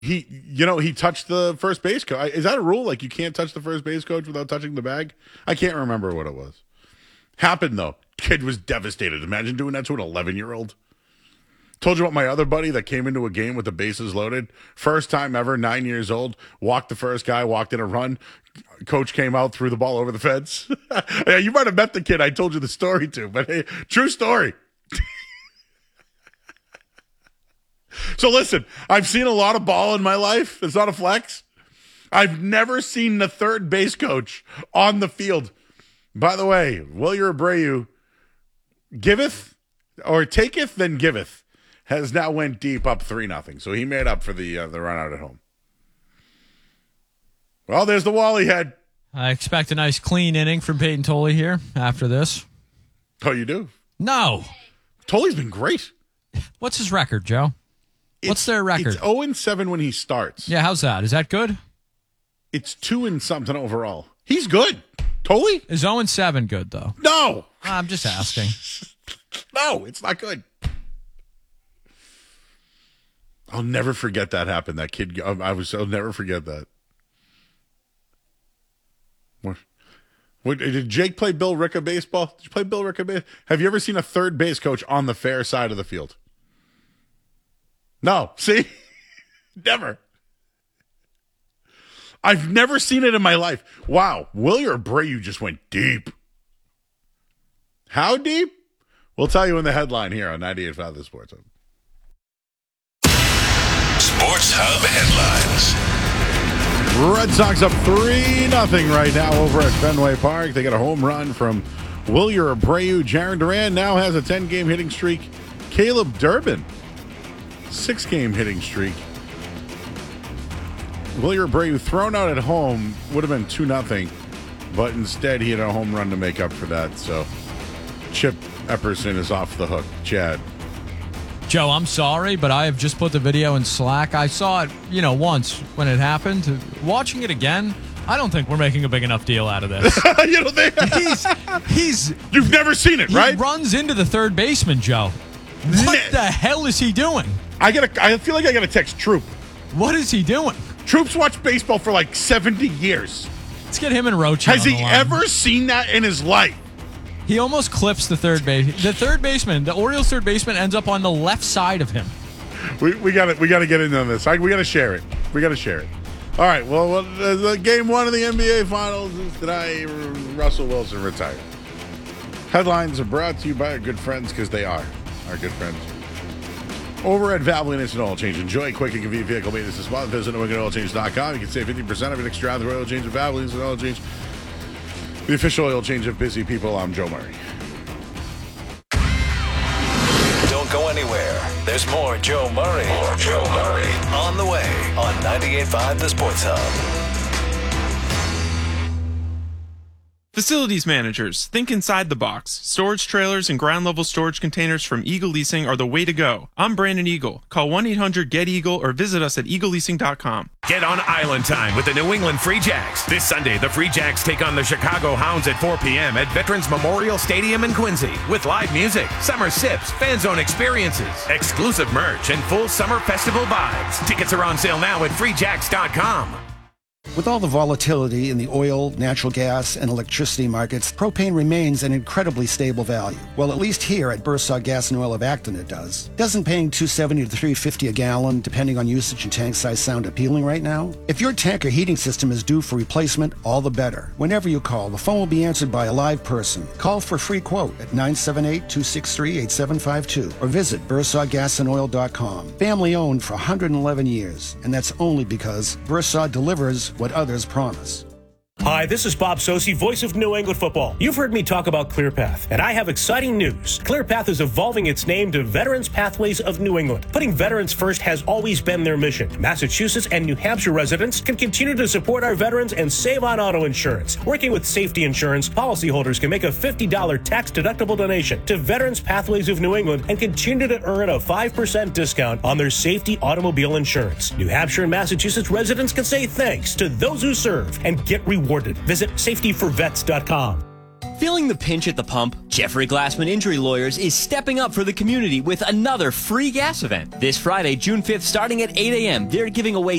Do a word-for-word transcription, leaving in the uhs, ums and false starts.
He, you know, he touched the first base coach. Is that a rule? Like you can't touch the first base coach without touching the bag? I can't remember what it was. Happened though. Kid was devastated. Imagine doing that to an eleven-year-old. Told you about my other buddy that came into a game with the bases loaded. First time ever, nine years old. Walked the first guy, walked in a run. Coach came out, threw the ball over the fence. Yeah, you might have met the kid I told you the story to, but hey, true story. So listen, I've seen a lot of ball in my life. It's not a flex. I've never seen the third base coach on the field. By the way, Wilyer Abreu giveth or taketh, then giveth. Has now went deep up three nothing. So he made up for the uh, the run out at home. Well, there's the Wally head. I expect a nice clean inning from Peyton Tolle here after this. Oh, you do? No. Tolle's been great. What's his record, Joe? It's, What's their record? It's oh and seven when he starts. Yeah, how's that? Is that good? It's two and something overall. He's good. Tolle? Is oh and seven good, though? No. I'm just asking. No, it's not good. I'll never forget that happened. That kid, I was, I'll never forget that. What? What, did Jake play Bill Ricca baseball? Did you play Bill Ricca baseball? Have you ever seen a third base coach on the fair side of the field? No. See? Never. I've never seen it in my life. Wow. Wilyer Abreu just went deep. How deep? We'll tell you in the headline here on ninety-eight point five The Sports Hub. Sports Hub headlines. Red Sox up three nothing right now over at Fenway Park. They got a home run from Wilyer Abreu. Jarren Duran now has a ten-game hitting streak. Caleb Durbin, six-game hitting streak. Wilyer Abreu thrown out at home would have been two nothing, but instead he had a home run to make up for that. So Chip Epperson is off the hook. Chad. Joe, I'm sorry, but I have just put the video in Slack. I saw it, you know, once when it happened. Watching it again, I don't think we're making a big enough deal out of this. You know, they, he's, he's... You've never seen it, he right? He runs into the third baseman, Joe. What Ne- the hell is he doing? I gotta. I feel like I gotta text Troop. What is he doing? Troop's watched baseball for like seventy years. Let's get him and Roach. Has on he the line. ever seen that in his life? He almost clips the third base. The third baseman, the Orioles third baseman, ends up on the left side of him. We we got to we got to get in on this. I, we got to share it. We got to share it. All right. Well, well the, the game one of the N B A Finals is today. Russell Wilson retired. Headlines are brought to you by our good friends, because they are our good friends. Over at Valvoline Instant Oil Change. Enjoy quick and convenient vehicle maintenance this month. Visit new england oil change dot com. You can save fifty percent of your next drive the oil change at Valvoline Instant Oil Change. The official oil change of busy people. I'm Joe Murray. Don't go anywhere. There's more Joe Murray. More Joe Murray. On the way on ninety-eight point five The Sports Hub. Facilities managers, think inside the box. Storage trailers and ground-level storage containers from Eagle Leasing are the way to go. I'm Brandon Eagle. Call one eight hundred get eagle or visit us at eagle leasing dot com. Get on Island time with the New England Free Jacks. This Sunday, the Free Jacks take on the Chicago Hounds at four p.m. at Veterans Memorial Stadium in Quincy. With live music, summer sips, fan zone experiences, exclusive merch, and full summer festival vibes. Tickets are on sale now at free jacks dot com. With all the volatility in the oil, natural gas, and electricity markets, propane remains an incredibly stable value. Well, at least here at Bursaw Gas and Oil of Acton it does. Doesn't paying two seventy to three fifty a gallon, depending on usage and tank size, sound appealing right now? If your tank or heating system is due for replacement, all the better. Whenever you call, the phone will be answered by a live person. Call for a free quote at nine seven eight, two six three, eight seven five two or visit bursaw gas and oil dot com. Family owned for one hundred eleven years, and that's only because Bursaw delivers what others promise. Hi, this is Bob Sosi, voice of New England football. You've heard me talk about ClearPath, and I have exciting news. ClearPath is evolving its name to Veterans Pathways of New England. Putting veterans first has always been their mission. Massachusetts and New Hampshire residents can continue to support our veterans and save on auto insurance. Working with Safety Insurance, policyholders can make a fifty dollars tax-deductible donation to Veterans Pathways of New England and continue to earn a five percent discount on their safety automobile insurance. New Hampshire and Massachusetts residents can say thanks to those who serve and get rewarded. Visit safety for vets dot com. Feeling the pinch at the pump? Jeffrey Glassman Injury Lawyers is stepping up for the community with another free gas event. This Friday, June fifth, starting at eight a.m., they're giving away